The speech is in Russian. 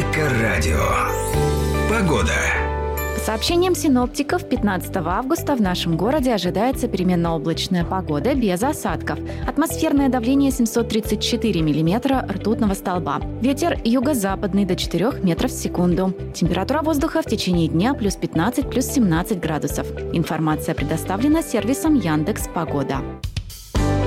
Эльдо Погода. По сообщениям синоптиков, 15 августа в нашем городе ожидается переменно-облачная погода без осадков. Атмосферное давление 734 миллиметра ртутного столба. Ветер юго-западный до 4 метров в секунду. Температура воздуха в течение дня плюс 15, плюс 17 градусов. Информация предоставлена сервисом Яндекс.Погода.